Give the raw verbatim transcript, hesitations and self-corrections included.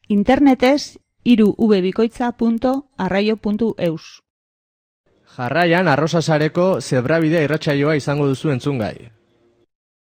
Internetez hiru v bikoitza puntu arraio puntu eus. Jarraian Arrosasareko Zebrabide irratsaioa izango duzu entzungai.